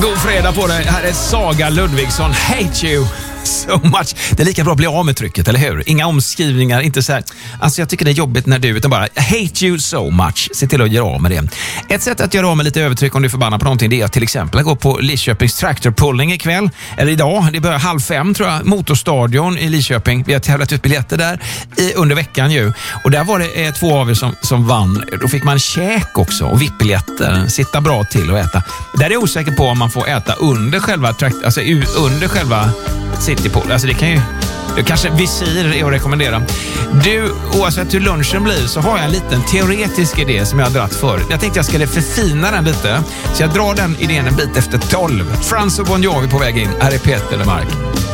God fredag på dig. Här är Saga Ludvigsson. Hate you so much. Det är lika bra att bli av med trycket, eller hur? Inga omskrivningar, inte så här. Alltså jag tycker det är jobbigt när du, utan bara hate you so much. Se till att göra av med det. Ett sätt att göra av med lite övertryck om du är förbannad på någonting, det är att till exempel gå på Lidköpings traktorpulling ikväll. Eller idag, det börjar 4:30 tror jag. Motorstadion i Lidköping. Vi har tävlat ut biljetter där under veckan ju. Och där var det 2 av er som vann. Då fick man käk också och VIP-biljetter. Sitta bra till och äta. Där är jag osäker på om man får äta under själva under själva citypool. Alltså det kan ju... Det kanske visir är att rekommendera. Du, oavsett hur lunchen blir så har jag en liten teoretisk idé som jag har dratt för. Jag tänkte jag skulle förfina den lite. Så jag drar den idén en bit efter 12. Frans och Bon Jovi på väg in. Här är Peter Lemark.